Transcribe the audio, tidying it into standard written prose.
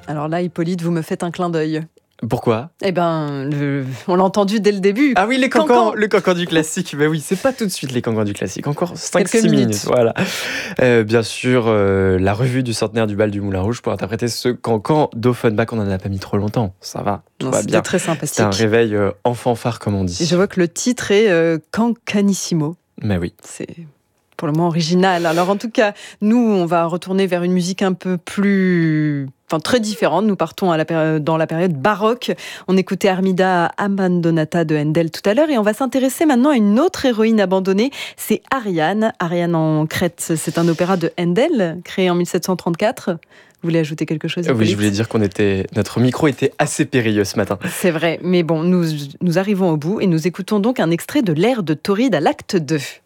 Alors là, Hippolyte, vous me faites un clin d'œil. Pourquoi ? Eh ben, on l'a entendu dès le début. Ah oui, les cancans, le cancan du classique. Ben oui, c'est pas tout de suite les cancans du classique. Encore 5-6 minutes. Voilà. Bien sûr, la revue du centenaire du bal du Moulin Rouge pour interpréter ce cancan d'Offenbach. On n'en a pas mis trop longtemps. Ça va, tout va bien. C'était très sympathique. C'était un réveil en fanfare, comme on dit. Et je vois que le titre est Cancanissimo. Mais oui. C'est pour le moins original. Alors en tout cas, nous, on va retourner vers une musique un peu plus... très différente. Nous partons dans la période baroque. On écoutait Armida Abbandonata de Handel tout à l'heure et on va s'intéresser maintenant à une autre héroïne abandonnée. C'est Ariane. Ariane en Crète, c'est un opéra de Handel, créé en 1734. Vous voulez ajouter quelque chose, Hippolyte ? Oui, je voulais dire notre micro était assez périlleux ce matin. C'est vrai, mais bon, nous arrivons au bout et nous écoutons donc un extrait de l'air de Tauride à l'acte 2.